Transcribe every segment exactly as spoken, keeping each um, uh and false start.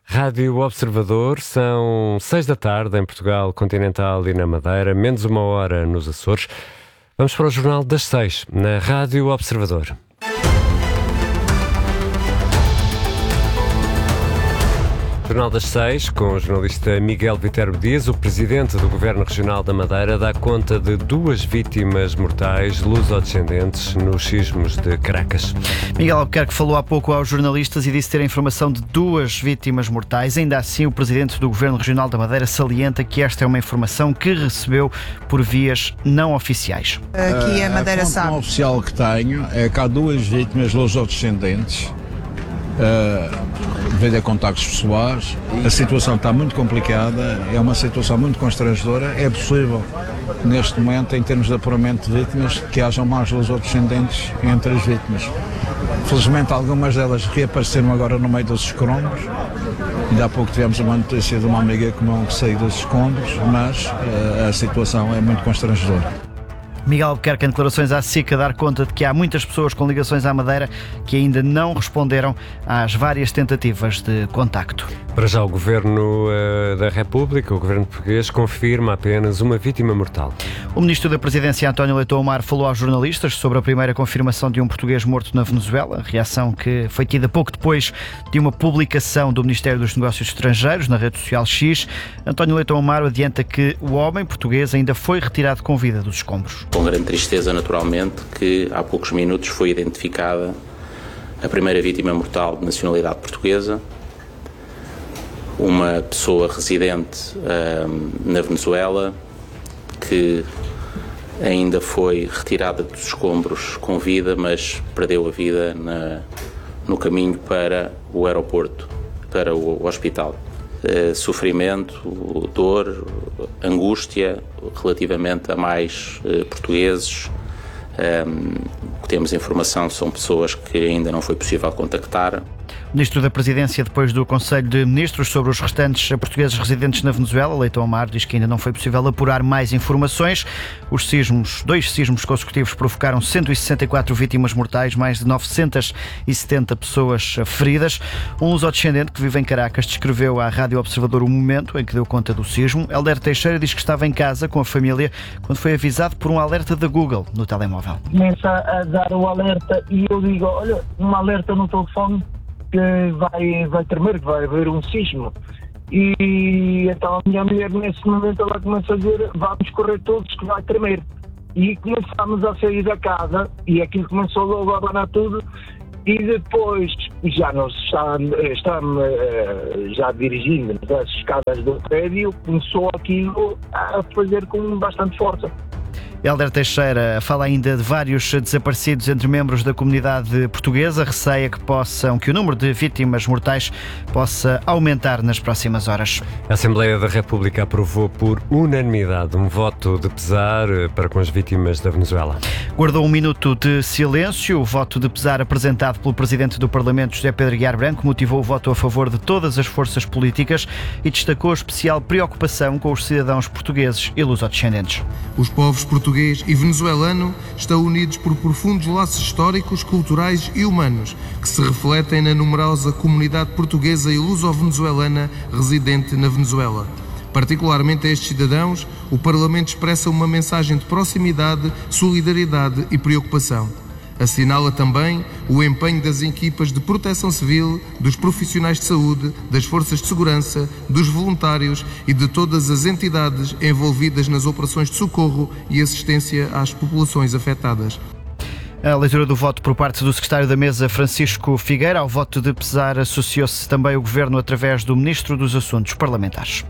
Rádio Observador, são seis da tarde em Portugal continental e na Madeira, menos uma hora nos Açores. Vamos para o Jornal das Seis, na Rádio Observador. Jornal das Seis, com o jornalista Miguel Viterbo Dias. O presidente do Governo Regional da Madeira dá conta de duas vítimas mortais luso-descendentes nos sismos de Caracas. Miguel Albuquerque falou há pouco aos jornalistas e disse ter a informação de duas vítimas mortais. Ainda assim, o presidente do Governo Regional da Madeira salienta que esta é uma informação que recebeu por vias não oficiais. Aqui a Madeira a fonte sabe. não oficial que tenho é que há duas vítimas luso-descendentes. Uh, devido a contactos pessoais, a situação está muito complicada, é uma situação muito constrangedora. É possível, neste momento, em termos de apuramento de vítimas, que hajam mais luso-descendentes entre as vítimas. Felizmente, algumas delas reapareceram agora no meio dos escombros. Ainda há pouco tivemos uma notícia de uma amiga que não saiu dos escombros, mas uh, a situação é muito constrangedora. Miguel Albuquerque, em declarações à SIC, a dar conta de que há muitas pessoas com ligações à Madeira que ainda não responderam às várias tentativas de contacto. Para já, o Governo uh, da República, o Governo português, confirma apenas uma vítima mortal. O Ministro da Presidência, António Leitão Amaro, falou aos jornalistas sobre a primeira confirmação de um português morto na Venezuela, reação que foi tida pouco depois de uma publicação do Ministério dos Negócios Estrangeiros na rede social X. António Leitão Amaro adianta que o homem português ainda foi retirado com vida dos escombros. Com grande tristeza, naturalmente, que há poucos minutos foi identificada a primeira vítima mortal de nacionalidade portuguesa, uma pessoa residente um, na Venezuela, que ainda foi retirada dos escombros com vida, mas perdeu a vida na, no caminho para o aeroporto, para o hospital. Uh, sofrimento, dor, angústia relativamente a mais uh, portugueses. Um, o que temos informação são pessoas que ainda não foi possível contactar. O Ministro da Presidência, depois do Conselho de Ministros sobre os restantes portugueses residentes na Venezuela, Leitão Amaro, diz que ainda não foi possível apurar mais informações. Os sismos, dois sismos consecutivos provocaram cento e sessenta e quatro vítimas mortais, mais de novecentas e setenta pessoas feridas. Um luso-descendente que vive em Caracas descreveu à Rádio Observador o momento em que deu conta do sismo. Helder Teixeira diz que estava em casa com a família quando foi avisado por um alerta da Google no telemóvel. Começa a dar o alerta e eu digo, olha, um alerta no telefone que vai, vai tremer, que vai haver um sismo. E então a minha mulher, nesse momento, ela começa a dizer, vamos correr todos que vai tremer. E começamos a sair da casa e aquilo começou logo a abanar tudo. E depois, já nos está, está já dirigindo das escadas do prédio, começou aquilo a fazer com bastante força. Helder Teixeira fala ainda de vários desaparecidos entre membros da comunidade portuguesa. Receia que possam, que o número de vítimas mortais possa aumentar nas próximas horas. A Assembleia da República aprovou por unanimidade um voto de pesar para com as vítimas da Venezuela. Guardou um minuto de silêncio. O voto de pesar apresentado pelo Presidente do Parlamento, José Pedro Aguiar Branco, motivou o voto a favor de todas as forças políticas e destacou a especial preocupação com os cidadãos portugueses e luso-descendentes. Os povos portugueses e venezuelano estão unidos por profundos laços históricos, culturais e humanos que se refletem na numerosa comunidade portuguesa e luso-venezuelana residente na Venezuela. Particularmente a estes cidadãos, o Parlamento expressa uma mensagem de proximidade, solidariedade e preocupação. Assinala também o empenho das equipas de proteção civil, dos profissionais de saúde, das forças de segurança, dos voluntários e de todas as entidades envolvidas nas operações de socorro e assistência às populações afetadas. A leitura do voto por parte do secretário da Mesa, Francisco Figueira. Ao voto de pesar associou-se também o Governo através do Ministro dos Assuntos Parlamentares.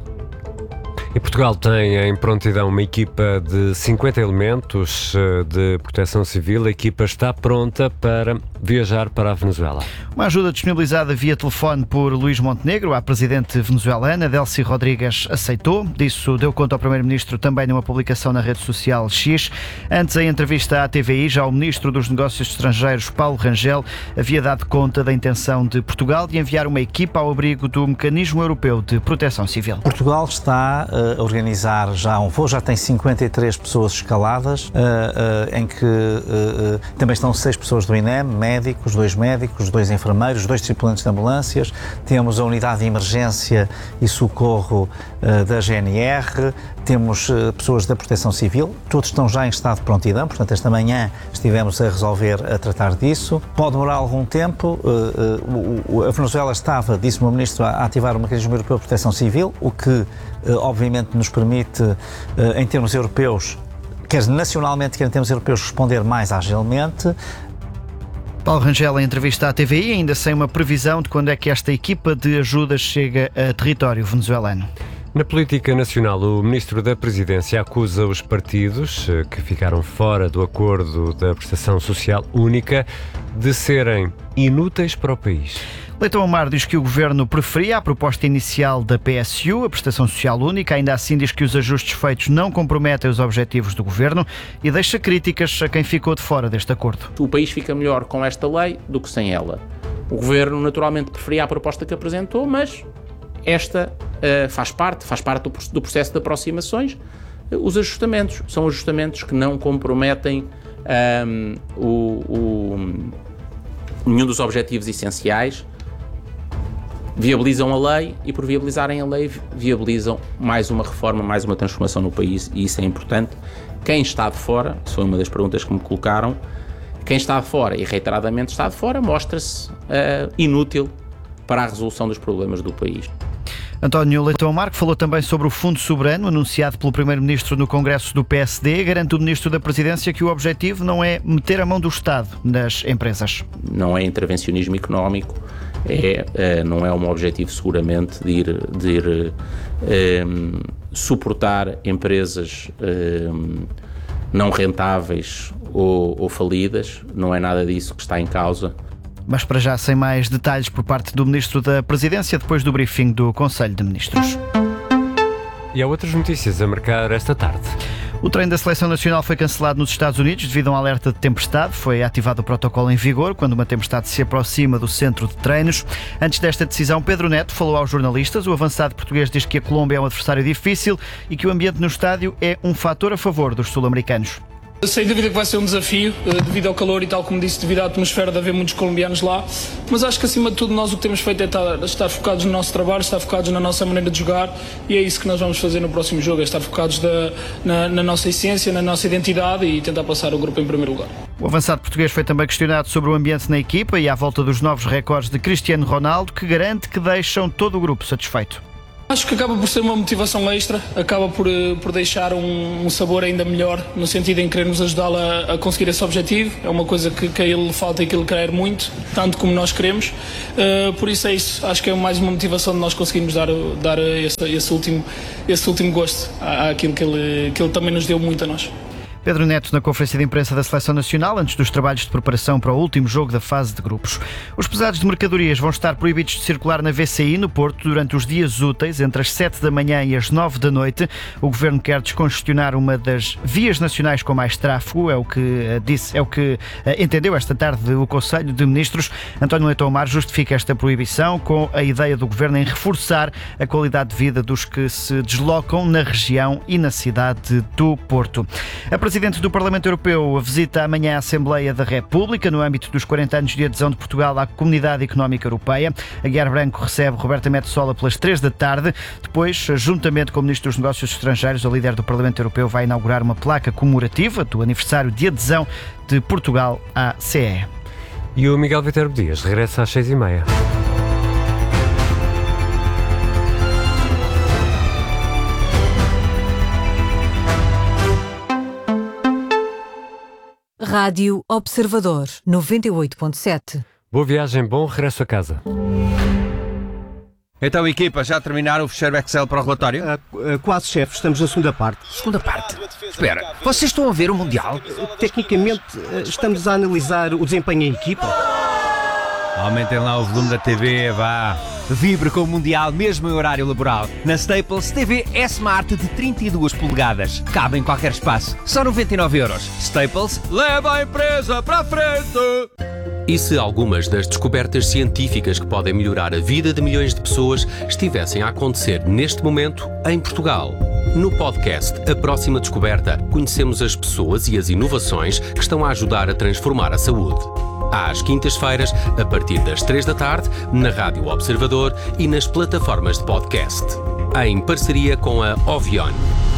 E Portugal tem em prontidão uma equipa de cinquenta elementos de proteção civil. A equipa está pronta para viajar para a Venezuela. Uma ajuda disponibilizada via telefone por Luís Montenegro, a presidente venezuelana. Delcy Rodrigues aceitou. Disso deu conta ao primeiro-ministro também numa publicação na rede social X. Antes, em entrevista à T V I, já o ministro dos Negócios Estrangeiros, Paulo Rangel, havia dado conta da intenção de Portugal de enviar uma equipa ao abrigo do Mecanismo Europeu de Proteção Civil. Portugal está a organizar já um voo, já tem cinquenta e três pessoas escaladas, em que também estão seis pessoas do I N E M, médicos, dois médicos, dois enfermeiros, dois tripulantes de ambulâncias, temos a unidade de emergência e socorro uh, da G N R, temos uh, pessoas da Proteção Civil, todos estão já em estado de prontidão, portanto esta manhã estivemos a resolver, a tratar disso. Pode demorar algum tempo, uh, uh, a Venezuela estava, disse o meu Ministro, a ativar o mecanismo europeu de proteção civil, o que uh, obviamente nos permite, uh, em termos europeus, quer nacionalmente, quer em termos europeus, responder mais agilmente. Paulo Rangel, em entrevista à T V I, ainda sem uma previsão de quando é que esta equipa de ajuda chega a território venezuelano. Na política nacional, o Ministro da Presidência acusa os partidos que ficaram fora do acordo da prestação social única de serem inúteis para o país. Leitão Amar diz que o Governo preferia a proposta inicial da P S U, a prestação social única. Ainda assim diz que os ajustes feitos não comprometem os objetivos do Governo e deixa críticas a quem ficou de fora deste acordo. O país fica melhor com esta lei do que sem ela. O Governo naturalmente preferia a proposta que apresentou, mas esta uh, faz parte, faz parte do, do processo de aproximações. Uh, os ajustamentos são ajustamentos que não comprometem um, o, o, nenhum dos objetivos essenciais. Viabilizam a lei e, por viabilizarem a lei, viabilizam mais uma reforma, mais uma transformação no país, e isso é importante. Quem está de fora, isso foi uma das perguntas que me colocaram, quem está de fora e reiteradamente está de fora mostra-se uh, inútil para a resolução dos problemas do país. António Leitão Amar falou também sobre o Fundo Soberano, anunciado pelo Primeiro-Ministro no Congresso do P S D. Garante o Ministro da Presidência que o objetivo não é meter a mão do Estado nas empresas. Não é intervencionismo económico, é, não é um objetivo seguramente de ir, de ir um, suportar empresas um, não rentáveis ou, ou falidas, não é nada disso que está em causa. Mas para já, sem mais detalhes por parte do Ministro da Presidência, depois do briefing do Conselho de Ministros. E há outras notícias a marcar esta tarde. O treino da Seleção Nacional foi cancelado nos Estados Unidos devido a um alerta de tempestade. Foi ativado o protocolo em vigor quando uma tempestade se aproxima do centro de treinos. Antes desta decisão, Pedro Neto falou aos jornalistas. O avançado português diz que a Colômbia é um adversário difícil e que o ambiente no estádio é um fator a favor dos sul-americanos. Sem dúvida que vai ser um desafio, devido ao calor e tal como disse, devido à atmosfera de haver muitos colombianos lá, mas acho que acima de tudo nós o que temos feito é estar, estar focados no nosso trabalho, estar focados na nossa maneira de jogar, e é isso que nós vamos fazer no próximo jogo, é estar focados da, na, na nossa essência, na nossa identidade e tentar passar o grupo em primeiro lugar. O avançado português foi também questionado sobre o ambiente na equipa e à volta dos novos recordes de Cristiano Ronaldo, que garante que deixam todo o grupo satisfeito. Acho que acaba por ser uma motivação extra, acaba por, por deixar um, um sabor ainda melhor, no sentido em querermos ajudá-lo a, a conseguir esse objetivo. É uma coisa que, que a ele falta e que ele quer muito, tanto como nós queremos. Uh, por isso é isso, acho que é mais uma motivação de nós conseguirmos dar, dar esse, esse, último, esse último gosto à, àquilo que ele, que ele também nos deu muito a nós. Pedro Neto na conferência de imprensa da Seleção Nacional antes dos trabalhos de preparação para o último jogo da fase de grupos. Os pesados de mercadorias vão estar proibidos de circular na V C I no Porto durante os dias úteis, entre as sete da manhã e as nove da noite. O Governo quer descongestionar uma das vias nacionais com mais tráfego, é o que disse, é o que entendeu esta tarde o Conselho de Ministros. António Leitão Amar justifica esta proibição com a ideia do Governo em reforçar a qualidade de vida dos que se deslocam na região e na cidade do Porto. A Presidente do Parlamento Europeu visita amanhã a Assembleia da República no âmbito dos quarenta anos de adesão de Portugal à Comunidade Económica Europeia. Aguiar Branco recebe Roberta Metsola pelas três da tarde. Depois, juntamente com o Ministro dos Negócios Estrangeiros, o líder do Parlamento Europeu vai inaugurar uma placa comemorativa do aniversário de adesão de Portugal à C E. E o Miguel Viterbo Dias regressa às seis e meia. Rádio Observador, noventa e oito ponto sete. Boa viagem, bom regresso a casa. Então, equipa, já terminaram o fecheiro Excel para o relatório? Uh, uh, quase, chefe. Estamos na segunda parte. Segunda parte? Espera, vocês estão a ver o Mundial? Uh, tecnicamente, uh, estamos a analisar o desempenho em equipa. Aumentem lá o volume da T V, vá. Vibre com o Mundial mesmo em horário laboral. Na Staples, T V S-Smart de trinta e duas polegadas. Cabe em qualquer espaço. Só noventa e nove euros. Staples, leva a empresa para a frente! E se algumas das descobertas científicas que podem melhorar a vida de milhões de pessoas estivessem a acontecer neste momento em Portugal? No podcast A Próxima Descoberta, conhecemos as pessoas e as inovações que estão a ajudar a transformar a saúde. às quintas-feiras, a partir das três da tarde, na Rádio Observador e nas plataformas de podcast. Em parceria com a Ovion.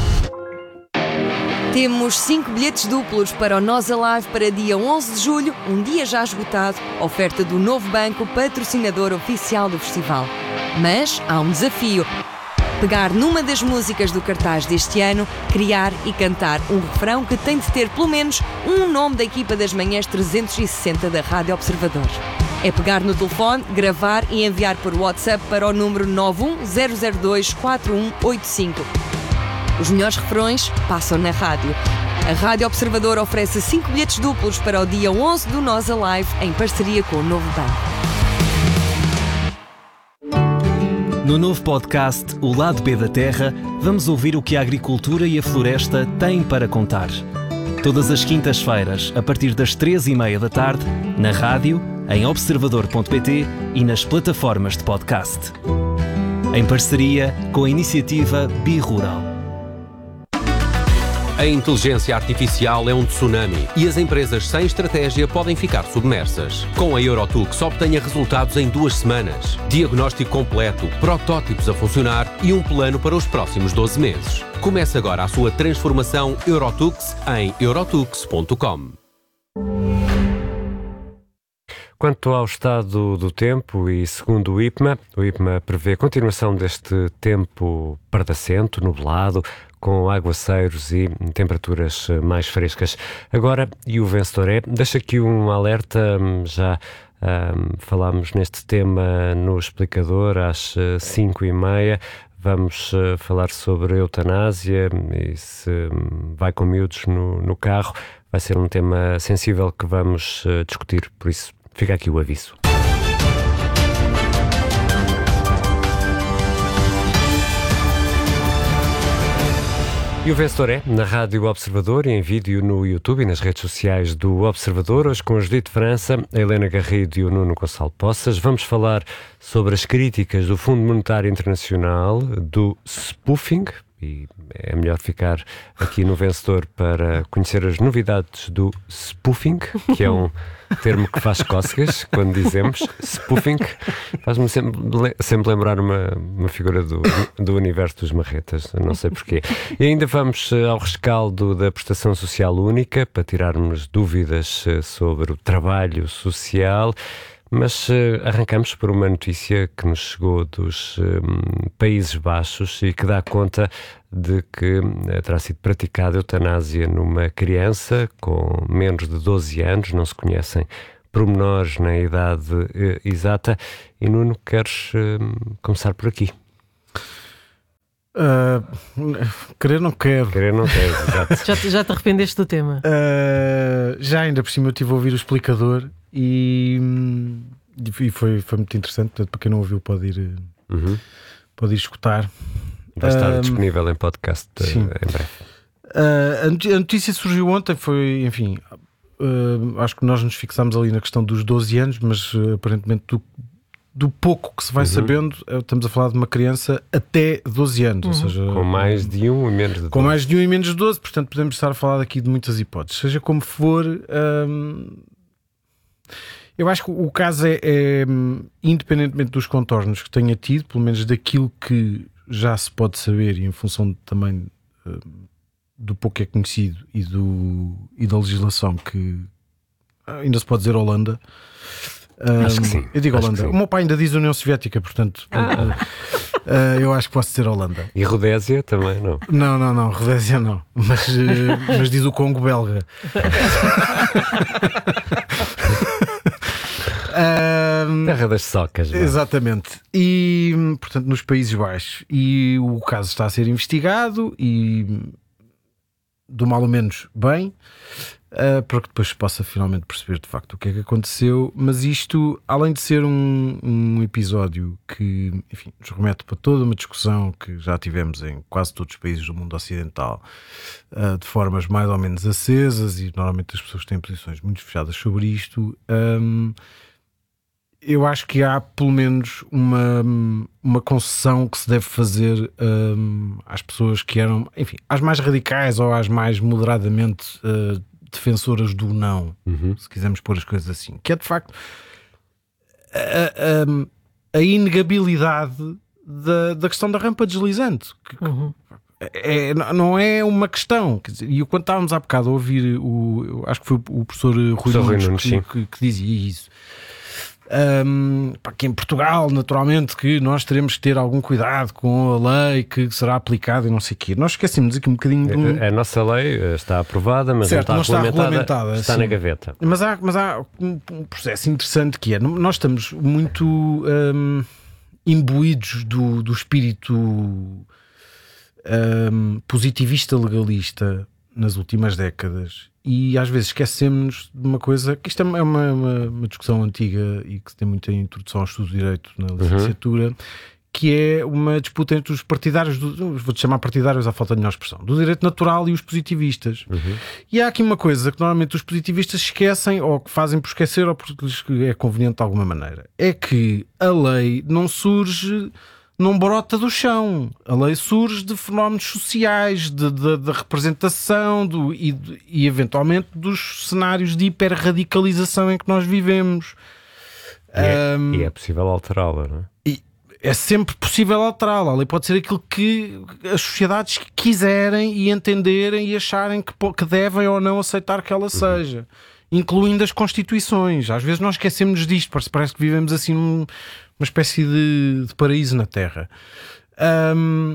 Temos cinco bilhetes duplos para o Nós Alive para dia onze de julho, um dia já esgotado, oferta do Novo Banco, patrocinador oficial do festival. Mas há um desafio. Pegar numa das músicas do cartaz deste ano, criar e cantar um refrão que tem de ter pelo menos um nome da equipa das manhãs trezentos e sessenta da Rádio Observador. É pegar no telefone, gravar e enviar por WhatsApp para o número nove um zero zero dois quatro um oito cinco. Os melhores refrões passam na rádio. A Rádio Observador oferece cinco bilhetes duplos para o dia onze do Nós Alive, em parceria com o Novo Banco. No novo podcast O Lado B da Terra, vamos ouvir o que a agricultura e a floresta têm para contar. Todas as quintas-feiras, a partir das três e meia da tarde, na rádio, em observador ponto pt e nas plataformas de podcast. Em parceria com a iniciativa Bi-Rural. A inteligência artificial é um tsunami e as empresas sem estratégia podem ficar submersas. Com a Eurotux obtenha resultados em duas semanas, diagnóstico completo, protótipos a funcionar e um plano para os próximos doze meses. Comece agora a sua transformação Eurotux em eurotux ponto com. Quanto ao estado do tempo, e segundo o I P M A, o I P M A prevê continuação deste tempo pardacento, nublado, com aguaceiros e temperaturas mais frescas. Agora, e o vencedor é? Deixa aqui um alerta, já um, falámos neste tema no explicador às cinco e meia. Vamos uh, falar sobre eutanásia e se um, vai com miúdos no, no carro. Vai ser um tema sensível que vamos uh, discutir, por isso fica aqui o aviso. E o vencedor é na Rádio Observador e em vídeo no YouTube e nas redes sociais do Observador, hoje com a Judite França, a Helena Garrido e o Nuno Gonçalo Poças. Vamos falar sobre as críticas do Fundo Monetário Internacional, do spoofing, e é melhor ficar aqui no vencedor para conhecer as novidades do spoofing, que é um termo que faz cócegas quando dizemos spoofing. Faz-me sempre, sempre lembrar uma, uma figura do, do universo dos marretas, não sei porquê. E ainda vamos ao rescaldo da prestação social única para tirarmos dúvidas sobre o trabalho social. Mas uh, arrancamos por uma notícia que nos chegou dos um, Países Baixos e que dá conta de que uh, terá sido praticada eutanásia numa criança com menos de doze anos, não se conhecem pormenores na idade uh, exata. E Nuno, queres uh, começar por aqui? Uh, querer não quero. Querer não quero, exato. já, te, já te arrependeste do tema? Uh, já ainda por cima eu estive a ouvir o explicador e, e foi, foi muito interessante. Portanto, para quem não ouviu pode ir, uhum. pode ir escutar. Vai estar uh, disponível em podcast uh, em breve. Uh, a notícia surgiu ontem, foi, enfim, uh, acho que nós nos fixámos ali na questão dos doze anos, mas uh, aparentemente do do pouco que se vai uhum. sabendo, estamos a falar de uma criança até doze anos, uhum. ou seja, com mais de um e menos de doze. Com mais de um e menos de doze, portanto podemos estar a falar aqui de muitas hipóteses. Seja como for, hum, eu acho que o caso é, é, independentemente dos contornos que tenha tido, pelo menos daquilo que já se pode saber e em função de, também hum, do pouco que é conhecido e, do, e da legislação que ainda se pode dizer Holanda. Um, acho que sim. Eu digo acho Holanda. O meu pai ainda diz União Soviética, portanto, ah. uh, uh, eu acho que posso dizer Holanda. E Rodésia também, não? Não, não, não. Rodésia não. Mas, uh, mas diz o Congo belga. um, Terra das socas. Mano. Exatamente. E, portanto, nos Países Baixos. E o caso está a ser investigado e, do mal ou menos, bem. Uh, para que depois se possa finalmente perceber de facto o que é que aconteceu, mas isto, além de ser um, um episódio que, enfim, nos remete para toda uma discussão que já tivemos em quase todos os países do mundo ocidental, uh, de formas mais ou menos acesas, e normalmente as pessoas têm posições muito fechadas sobre isto. Um, eu acho que há pelo menos uma, uma concessão que se deve fazer um, às pessoas que eram, enfim, às mais radicais ou às mais moderadamente uh, defensoras do não, uhum. se quisermos pôr as coisas assim, que é de facto a, a, a inegabilidade da, da questão da rampa deslizante. Que, uhum. é, não é uma questão. Quer dizer, e quando estávamos há bocado a ouvir, o, acho que foi o professor Rui Nunes que, que, que dizia isso. Um, pá, que em Portugal, naturalmente, que nós teremos que ter algum cuidado com a lei que será aplicada e não sei o quê. Nós esquecemos aqui um bocadinho de um... A, a nossa lei está aprovada, mas certo, não está, não está regulamentada, regulamentada, está sim. na gaveta. Mas há, mas há um, um processo interessante que é, nós estamos muito um, imbuídos do, do espírito um, positivista legalista nas últimas décadas, e às vezes esquecemos de uma coisa, que isto é uma, uma, uma discussão antiga e que tem muita introdução ao estudo de Direito na licenciatura, uhum. que é uma disputa entre os partidários, do, vou-te chamar partidários à falta de melhor expressão, do direito natural e os positivistas. Uhum. E há aqui uma coisa que normalmente os positivistas esquecem, ou que fazem por esquecer, ou porque lhes é conveniente de alguma maneira, é que a lei não surge... não brota do chão. A lei surge de fenómenos sociais, de, de, de representação do, e, de, e, eventualmente, dos cenários de hiperradicalização em que nós vivemos. E é, um, e é possível alterá-la, não é? E é sempre possível alterá-la. A lei pode ser aquilo que as sociedades quiserem e entenderem e acharem que, que devem ou não aceitar que ela seja. Uhum. Incluindo as constituições. Às vezes nós esquecemos disto, parece, parece que vivemos assim num, uma espécie de, de paraíso na Terra. Um,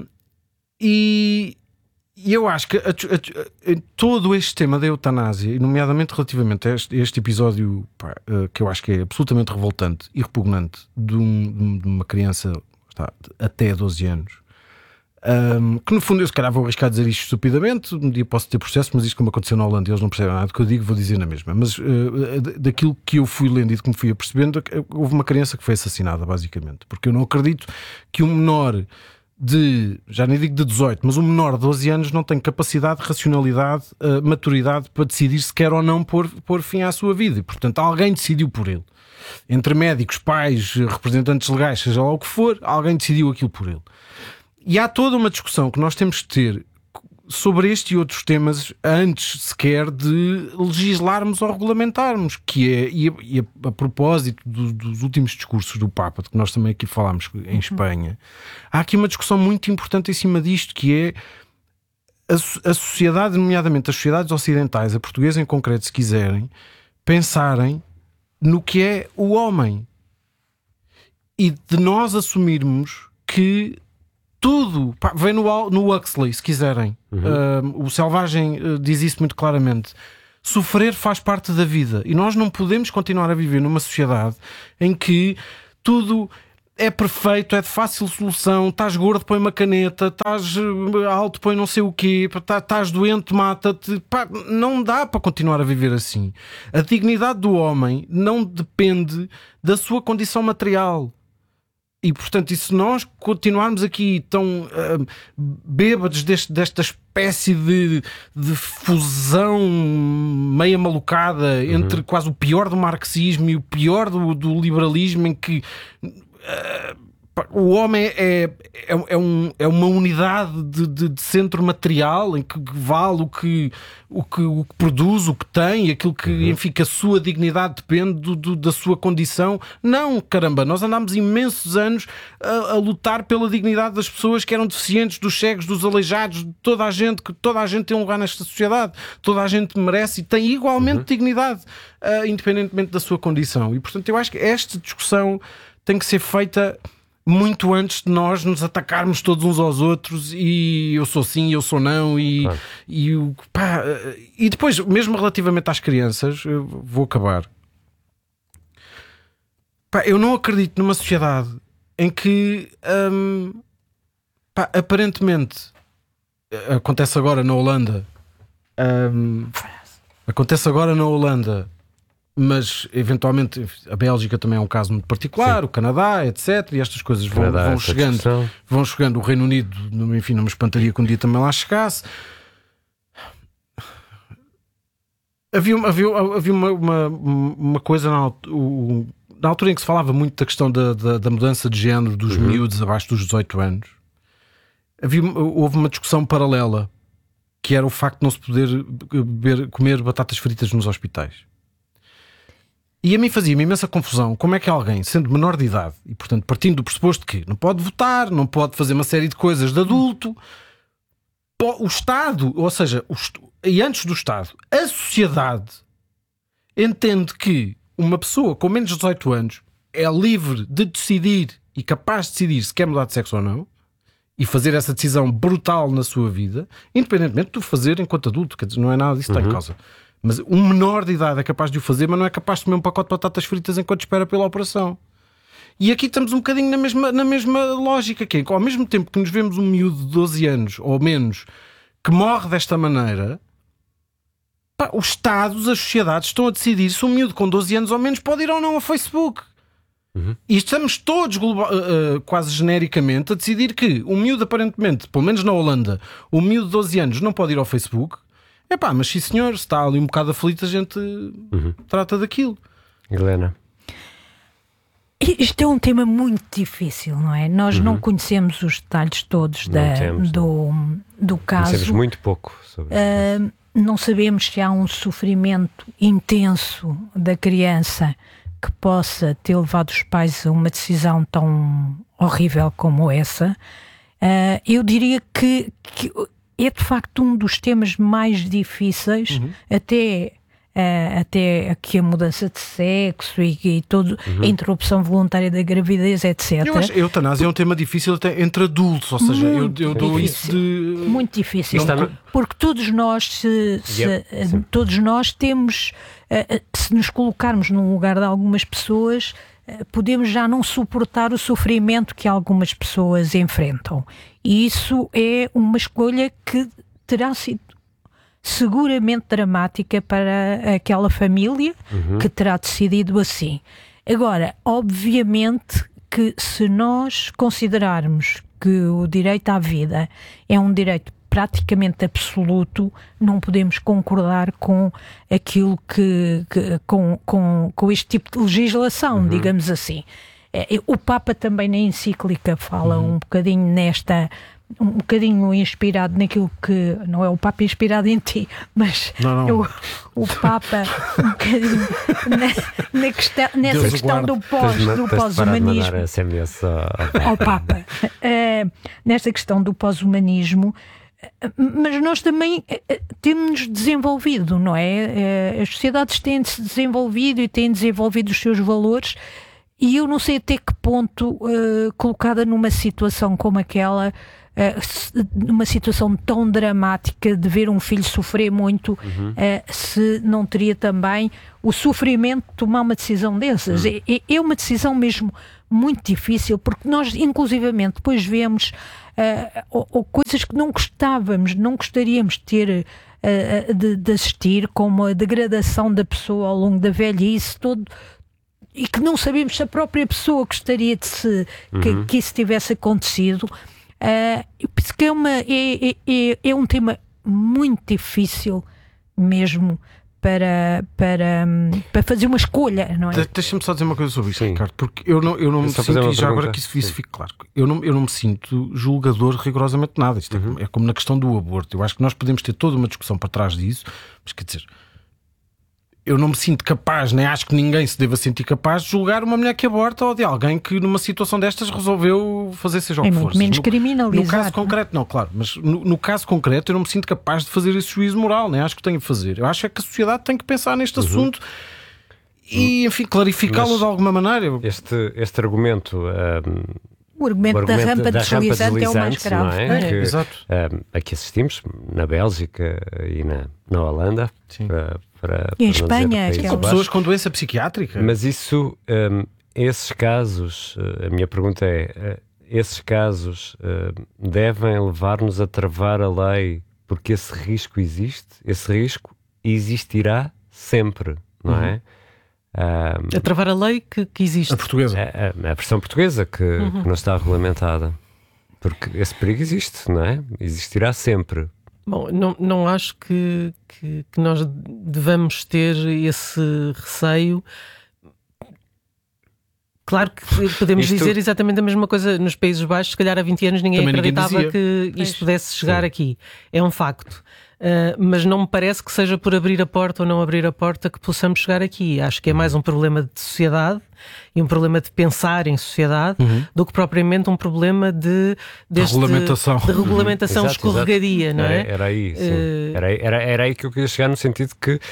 e, e eu acho que a, a, a, todo este tema da eutanásia, e nomeadamente relativamente a este, a este episódio, pá, uh, que eu acho que é absolutamente revoltante e repugnante, de, um, de uma criança está, até doze anos, Um, que no fundo eu se calhar vou arriscar a dizer isto estupidamente, um dia posso ter processo, mas isto como aconteceu na Holanda, eles não percebem nada do que eu digo, vou dizer na mesma, mas uh, daquilo que eu fui lendo e de que me fui apercebendo, houve uma criança que foi assassinada basicamente, porque eu não acredito que um menor de, já nem digo de dezoito, mas um menor de doze anos não tem capacidade, racionalidade, uh, maturidade para decidir se quer ou não pôr, pôr fim à sua vida, e portanto alguém decidiu por ele, entre médicos, pais, representantes legais, seja lá o que for, alguém decidiu aquilo por ele. E há toda uma discussão que nós temos de ter sobre este e outros temas antes sequer de legislarmos ou regulamentarmos, que é, e a, e a, a propósito do, dos últimos discursos do Papa, de que nós também aqui falámos em uhum. Espanha, há aqui uma discussão muito importante em cima disto, que é a, a sociedade, nomeadamente as sociedades ocidentais, a portuguesa em concreto, se quiserem, pensarem no que é o homem e de nós assumirmos que tudo, pá, vem no, no Huxley, se quiserem. Uhum. Uh, o Selvagem uh, diz isso muito claramente. Sofrer faz parte da vida e nós não podemos continuar a viver numa sociedade em que tudo é perfeito, é de fácil solução. Estás gordo, põe uma caneta. Estás alto, põe não sei o quê. Estás doente, mata-te. Pá, não dá para continuar a viver assim. A dignidade do homem não depende da sua condição material. E, portanto, e se nós continuarmos aqui tão uh, bêbados deste, desta espécie de, de fusão meia malucada uhum. entre quase o pior do marxismo e o pior do, do liberalismo, em que uh, o homem é, é, é, um, é uma unidade de, de, de centro material em que vale o que, o que, o que produz, o que tem, aquilo que, uhum. enfim, que a sua dignidade depende do, do, da sua condição. Não, caramba, nós andámos imensos anos a, a lutar pela dignidade das pessoas que eram deficientes, dos cegos, dos aleijados, de toda a gente, que toda a gente tem um lugar nesta sociedade, toda a gente merece e tem igualmente uhum. dignidade, uh, independentemente da sua condição. E, portanto, eu acho que esta discussão tem que ser feita muito antes de nós nos atacarmos todos uns aos outros e eu sou sim, eu sou não e, claro. e, pá, e depois, mesmo relativamente às crianças, eu vou acabar. Pá, eu não acredito numa sociedade em que hum, pá, aparentemente acontece agora na Holanda hum, acontece agora na Holanda, mas eventualmente a Bélgica também é um caso muito particular, sim. O Canadá, etcétera. E estas coisas vão, Canadá, vão chegando, vão chegando. O Reino Unido, enfim, não me espantaria que um dia também lá chegasse. Havia, havia, havia uma, uma, uma coisa na, o, na altura em que se falava muito da questão da, da, da mudança de género dos uhum. miúdos abaixo dos dezoito anos. Havia, houve uma discussão paralela, que era o facto de não se poder beber, comer batatas fritas nos hospitais. E a mim fazia-me imensa confusão como é que alguém, sendo menor de idade, e portanto partindo do pressuposto que não pode votar, não pode fazer uma série de coisas de adulto, o Estado, ou seja, o, e antes do Estado, a sociedade entende que uma pessoa com menos de dezoito anos é livre de decidir e capaz de decidir se quer mudar de sexo ou não e fazer essa decisão brutal na sua vida, independentemente de o fazer enquanto adulto, quer dizer, não é nada disso que está em causa. Mas um menor de idade é capaz de o fazer, mas não é capaz de comer um pacote de batatas fritas enquanto espera pela operação. E aqui estamos um bocadinho na mesma, na mesma lógica, que é que ao mesmo tempo que nos vemos um miúdo de doze anos ou menos que morre desta maneira, pá, os Estados, as sociedades estão a decidir se um miúdo com doze anos ou menos pode ir ou não ao Facebook. Uhum. E estamos todos global, uh, quase genericamente a decidir que um miúdo aparentemente, pelo menos na Holanda, um miúdo de doze anos não pode ir ao Facebook. É pá, mas sim senhor, se está ali um bocado aflito, a gente uhum. trata daquilo. Helena. Isto é um tema muito difícil, não é? Nós uhum. não conhecemos os detalhes todos da, temos, do, do caso. Conhecemos muito pouco sobre uh, isso. Não sabemos se há um sofrimento intenso da criança que possa ter levado os pais a uma decisão tão horrível como essa. Uh, eu diria que, que é de facto um dos temas mais difíceis, uhum. até, uh, até aqui a mudança de sexo e, e todo, uhum. a interrupção voluntária da gravidez, etcétera. Eu acho que a eutanásia é um tema difícil até entre adultos, ou seja, muito eu, eu dou isso de... Muito difícil, porque, porque todos nós, se, se, yep. todos nós temos, uh, se nos colocarmos no lugar de algumas pessoas, uh, podemos já não suportar o sofrimento que algumas pessoas enfrentam. E isso é uma escolha que terá sido seguramente dramática para aquela família uhum. que terá decidido assim. Agora, obviamente que se nós considerarmos que o direito à vida é um direito praticamente absoluto, não podemos concordar com aquilo que, que com, com, com este tipo de legislação, uhum. digamos assim. O Papa também na encíclica fala uhum. um bocadinho nesta, um bocadinho inspirado naquilo que, não é o Papa inspirado em ti, mas não, não. O, o Papa um bocadinho na, na questão, nessa Deus questão do, pós, do pós-humanismo ao, ao Papa, uh, nesta questão do pós-humanismo. Mas nós também temos desenvolvido, não é? As sociedades têm-se desenvolvido e têm desenvolvido os seus valores. E eu não sei até que ponto, uh, colocada numa situação como aquela, uh, numa situação tão dramática de ver um filho sofrer muito, uhum. uh, se não teria também o sofrimento de tomar uma decisão dessas. Uhum. É, é uma decisão mesmo muito difícil, porque nós, inclusivamente, depois vemos uh, ou, ou coisas que não gostávamos, não gostaríamos de ter, uh, de, de assistir, como a degradação da pessoa ao longo da velhice, todo... e que não sabemos se a própria pessoa gostaria de se, uhum. que, que isso tivesse acontecido. Uh, eu penso que é, uma, é, é, é um tema muito difícil mesmo para, para, para fazer uma escolha, não é? De, Deixa-me só dizer uma coisa sobre isto, Sim. Ricardo, porque eu não, eu não me sinto, e já pergunta. Agora que isso, isso fique claro, eu não, eu não me sinto julgador rigorosamente nada. Isto uhum. é, é como na questão do aborto. Eu acho que nós podemos ter toda uma discussão para trás disso, mas quer dizer... eu não me sinto capaz, nem acho que ninguém se deva sentir capaz de julgar uma mulher que aborta ou de alguém que numa situação destas resolveu fazer seja o que for. É muito menos criminalizado. No caso concreto, não, claro, mas no, no caso concreto eu não me sinto capaz de fazer esse juízo moral, nem acho que tenho de fazer. Eu acho é que a sociedade tem que pensar neste uhum. assunto e, enfim, clarificá-lo de alguma maneira. Este, este argumento... Um... O argumento, o argumento da rampa da deslizante é o mais grave. É? É. Que, Exato. Um, aqui assistimos na Bélgica e na, na Holanda. Para, para, e em Espanha. Que é o... pessoas com doença psiquiátrica. Mas isso, um, esses casos, a minha pergunta é, esses casos uh, devem levar-nos a travar a lei porque esse risco existe? Esse risco existirá sempre, não uhum. é? Um, a travar a lei que, que existe. A portuguesa. A, a, a versão portuguesa que, uhum. que não está regulamentada. Porque esse perigo existe, não é? Existirá sempre. Bom, não, não acho que, que, que nós devamos ter esse receio. Claro que podemos isto... dizer exatamente a mesma coisa nos Países Baixos. Se calhar há vinte anos ninguém Também acreditava ninguém que isto pudesse chegar Sim. aqui. É um facto. Uh, mas não me parece que seja por abrir a porta ou não abrir a porta que possamos chegar aqui. Acho que é mais um problema de sociedade e um problema de pensar em sociedade uhum. do que propriamente um problema de, deste, de regulamentação, de regulamentação uhum. escorregadia, exato. não é? Era, era aí, sim. Uh... Era, era, era aí que eu queria chegar, no sentido que, uh,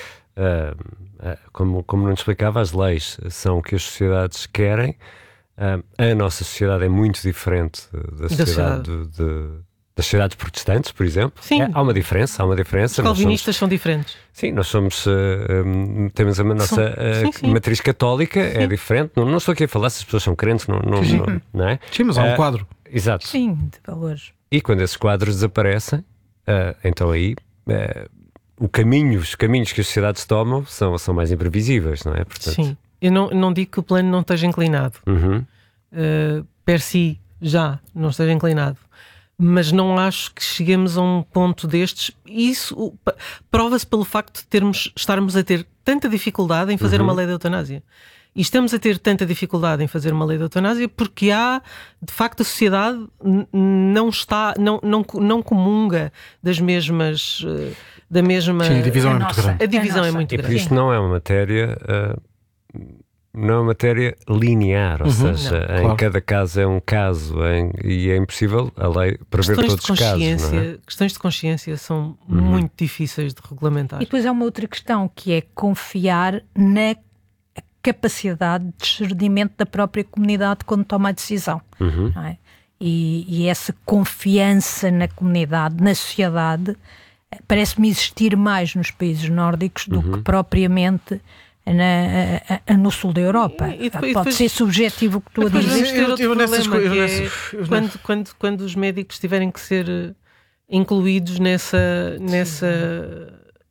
uh, como, como não te explicava, as leis são o que as sociedades querem. Uh, a nossa sociedade é muito diferente da sociedade, de, de, das sociedades protestantes, por exemplo. Sim. É, há uma diferença, há uma diferença. Os calvinistas somos, são diferentes. Sim, nós somos, uh, um, temos a nossa são, uh, sim, sim. matriz católica, sim. é diferente. Não, não estou aqui a falar se as pessoas são crentes, não, não, não, não é? Sim, mas há um uh, quadro. Exato. Sim, de valores. E quando esses quadros desaparecem, uh, então aí uh, o caminho, os caminhos que as sociedades tomam são, são mais imprevisíveis, não é? Portanto... Sim, eu não, não digo que o plano não esteja inclinado. Uhum. Uh, per si, já não esteja inclinado, mas não acho que cheguemos a um ponto destes. Isso prova-se pelo facto de termos, estarmos a ter tanta dificuldade em fazer uhum. uma lei de eutanásia. E estamos a ter tanta dificuldade em fazer uma lei de eutanásia porque há, de facto, a sociedade não está, não, não, não comunga das mesmas, da mesma... Sim, a divisão é muito grande. A divisão é muito e grande. E por isto não é uma matéria... Uh... não é uma matéria linear, ou uhum, seja, não, em claro. cada caso é um caso em, e é impossível a lei prever questões todos os casos. Não é? Questões de consciência são uhum. muito difíceis de regulamentar. E depois há uma outra questão, que é confiar na capacidade de discernimento da própria comunidade quando toma a decisão. Uhum. Não é? e, e essa confiança na comunidade, na sociedade, parece-me existir mais nos países nórdicos do uhum. que propriamente Na, a, a, no sul da Europa. E, e depois, Pode depois, ser subjetivo o que tu a dizes. Ter outro eu, problema, eu, eu, é eu, quando, quando, quando os médicos tiverem que ser incluídos nessa, nessa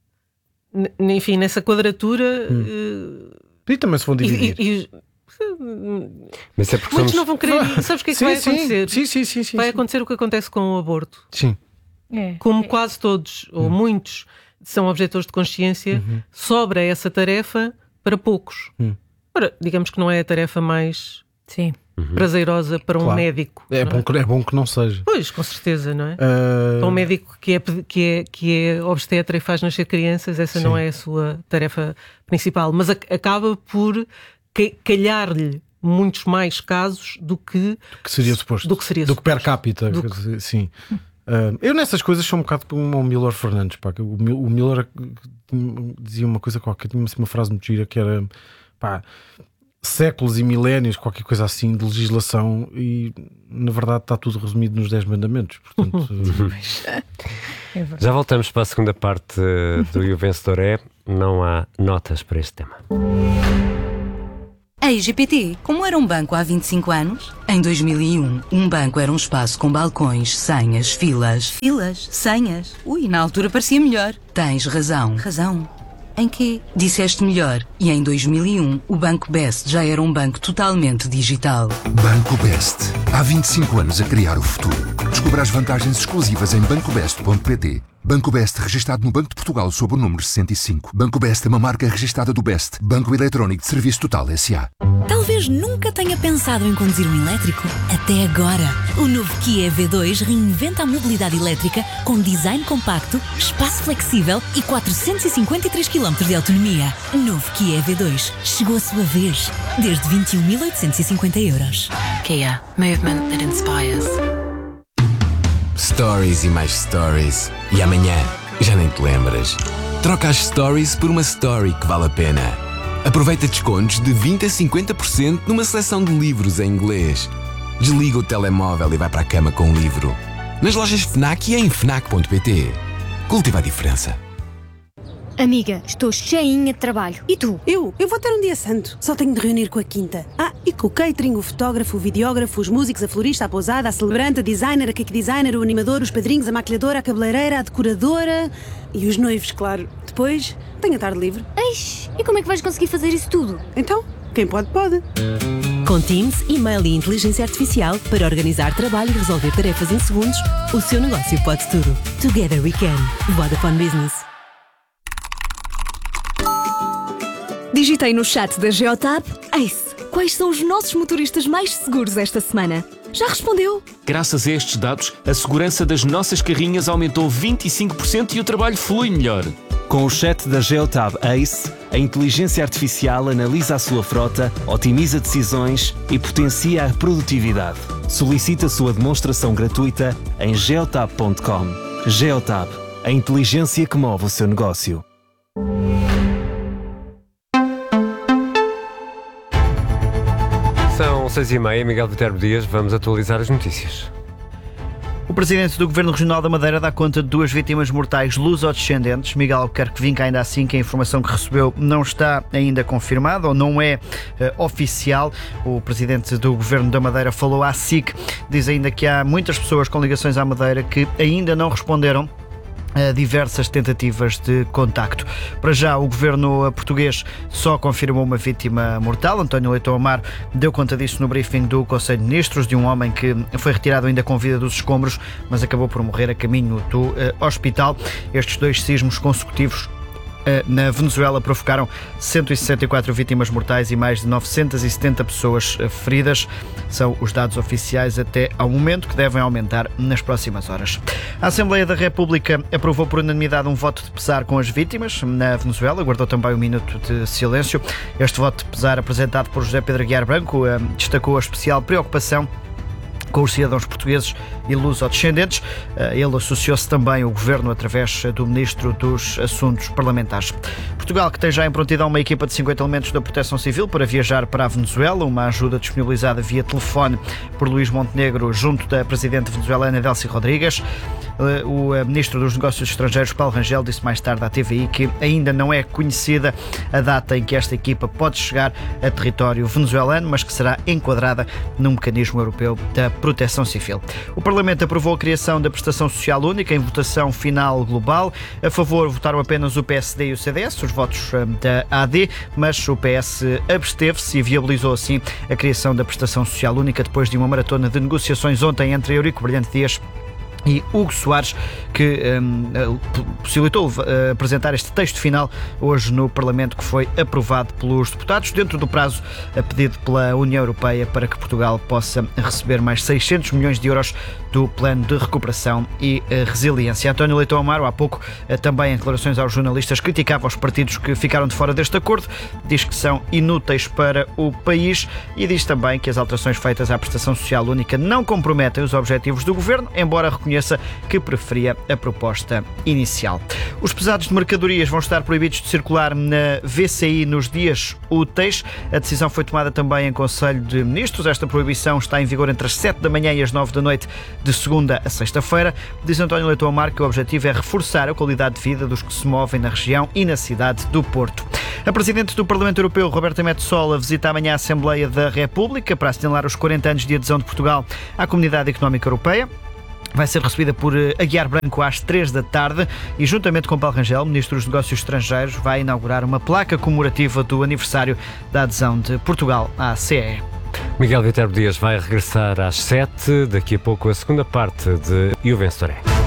enfim, nessa quadratura hum. uh, e também se vão dividir. E, e, Mas é porque muitos somos... não vão querer. Sabes o que é que sim, vai acontecer? Sim, sim, sim, sim, vai sim. acontecer o que acontece com o aborto. Sim. É, Como é. quase todos, ou hum. muitos, são objetores de consciência, uhum. sobra essa tarefa para poucos. Hum. Ora, digamos que não é a tarefa mais Sim. Uhum. prazerosa para claro. um médico. É bom, é? é bom que não seja. Pois, com certeza, não é? Uh... Para um médico que é, que, é, que é obstetra e faz nascer crianças, essa Sim. não é a sua tarefa principal. Mas a, acaba por calhar-lhe muitos mais casos do que, do que seria suposto. Do que, seria do suposto. que per capita. Do que... Sim. Uh, eu nessas coisas sou um bocado como o Miller Fernandes, pá, o, o Miller dizia uma coisa qualquer, tinha uma frase muito gira que era pá, séculos e milénios, qualquer coisa assim de legislação, e na verdade está tudo resumido nos dez mandamentos. Portanto, é já voltamos para a segunda parte do E o Vencedor é. Não há notas para este tema. A I G P T, como era um banco há vinte e cinco anos? Em dois mil e um, um banco era um espaço com balcões, senhas, filas. Filas? Senhas? Ui, na altura parecia melhor. Tens razão. Razão? Em quê? Disseste melhor. E em dois mil e um, o Banco Best já era um banco totalmente digital. Banco Best. Há vinte e cinco anos a criar o futuro. Descubra as vantagens exclusivas em banco best ponto pt. Banco Best, registado no Banco de Portugal sob o número sessenta e cinco. Banco Best é uma marca registada do Best, Banco Eletrónico de Serviço Total S A Talvez nunca tenha pensado em conduzir um elétrico. Até agora. O novo Kia E V dois reinventa a mobilidade elétrica com design compacto, espaço flexível e quatrocentos e cinquenta e três quilómetros de autonomia. Novo Kia E V dois. Chegou a sua vez. Desde vinte e um mil oitocentos e cinquenta euros. Kia. Movement that inspires. Stories e mais stories. E amanhã já nem te lembras. Troca as stories por uma story que vale a pena. Aproveita descontos de vinte a cinquenta por cento numa seleção de livros em inglês. Desliga o telemóvel e vai para a cama com um livro. Nas lojas FNAC e em fnac ponto pt. Cultiva a diferença. Amiga, estou cheinha de trabalho. E tu? Eu? Eu vou ter um dia santo. Só tenho de reunir com a quinta. Ah, e com o catering, o fotógrafo, o videógrafo, os músicos, a florista, a pousada, a celebrante, a designer, a cake designer, o animador, os padrinhos, a maquilhadora, a cabeleireira, a decoradora e os noivos, claro. Depois, tenho a tarde livre. Eish, e como é que vais conseguir fazer isso tudo? Então, quem pode, pode. Com Teams, e-mail e inteligência artificial para organizar trabalho e resolver tarefas em segundos, o seu negócio pode tudo. Together we can. Vodafone Business. Digitei no chat da Geotab, Ace, quais são os nossos motoristas mais seguros esta semana? Já respondeu? Graças a estes dados, a segurança das nossas carrinhas aumentou vinte e cinco por cento e o trabalho flui melhor. Com o chat da Geotab Ace, a inteligência artificial analisa a sua frota, otimiza decisões e potencia a produtividade. Solicite a sua demonstração gratuita em geotab ponto com. Geotab, a inteligência que move o seu negócio. São seis e meia, Miguel Viterbo Dias, vamos atualizar as notícias. O presidente do Governo Regional da Madeira dá conta de duas vítimas mortais luso-descendentes. Miguel Albuquerque vinca ainda assim que a informação que recebeu não está ainda confirmada ou não é uh, oficial. O presidente do Governo da Madeira falou à S I C, diz ainda que há muitas pessoas com ligações à Madeira que ainda não responderam a diversas tentativas de contacto. Para já, o governo português só confirmou uma vítima mortal. António Leitão Amaro deu conta disso no briefing do Conselho de Ministros, de um homem que foi retirado ainda com vida dos escombros, mas acabou por morrer a caminho do uh, hospital. Estes dois sismos consecutivos na Venezuela provocaram cento e sessenta e quatro vítimas mortais e mais de novecentas e setenta pessoas feridas. São os dados oficiais até ao momento, que devem aumentar nas próximas horas. A Assembleia da República aprovou por unanimidade um voto de pesar com as vítimas na Venezuela, guardou também um minuto de silêncio. Este voto de pesar, apresentado por José Pedro Aguiar Branco, destacou a especial preocupação com os cidadãos portugueses e luso-descendentes. Ele associou-se também ao governo através do Ministro dos Assuntos Parlamentares. Portugal, que tem já em prontidão uma equipa de cinquenta elementos da Proteção Civil para viajar para a Venezuela, uma ajuda disponibilizada via telefone por Luís Montenegro junto da presidente venezuelana Delcy Rodrigues. O Ministro dos Negócios Estrangeiros, Paulo Rangel, disse mais tarde à T V I que ainda não é conhecida a data em que esta equipa pode chegar a território venezuelano, mas que será enquadrada num mecanismo europeu da Proteção Civil. O Parlamento aprovou a criação da Prestação Social Única em votação final global. A favor votaram apenas o P S D e o C D S, os votos da A D, mas o P S absteve-se e viabilizou assim a criação da Prestação Social Única depois de uma maratona de negociações ontem entre Eurico Brilhante Dias e Hugo Soares, que um, possibilitou uh, apresentar este texto final hoje no Parlamento, que foi aprovado pelos deputados, dentro do prazo uh, pedido pela União Europeia para que Portugal possa receber mais seiscentos milhões de euros do Plano de Recuperação e uh, Resiliência. António Leitão Amaro, há pouco, uh, também em declarações aos jornalistas, criticava os partidos que ficaram de fora deste acordo, diz que são inúteis para o país e diz também que as alterações feitas à Prestação Social Única não comprometem os objetivos do Governo, embora reconheça que preferia a proposta inicial. Os pesados de mercadorias vão estar proibidos de circular na V C I nos dias úteis. A decisão foi tomada também em Conselho de Ministros. Esta proibição está em vigor entre as sete da manhã e as nove da noite, de segunda a sexta-feira. Diz António Leitão Amaro que o objetivo é reforçar a qualidade de vida dos que se movem na região e na cidade do Porto. A Presidente do Parlamento Europeu, Roberta Metsola, visita amanhã a Assembleia da República para assinalar os quarenta anos de adesão de Portugal à Comunidade Económica Europeia. Vai ser recebida por Aguiar Branco às três da tarde e, juntamente com Paulo Rangel, Ministro dos Negócios Estrangeiros, vai inaugurar uma placa comemorativa do aniversário da adesão de Portugal à C E E. Miguel Viterbo Dias vai regressar às sete, daqui a pouco a segunda parte de E o Vencedor é.